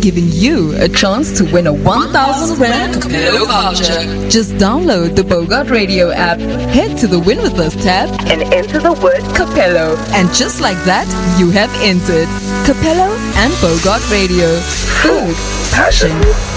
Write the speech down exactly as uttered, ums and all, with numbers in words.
giving you a chance to win a one thousand rand Capello voucher. Just download the Bogart Radio app, head to the Win With Us tab and enter the word Capello. And just like that, you have entered Capello and Bogart Radio. Food, passion,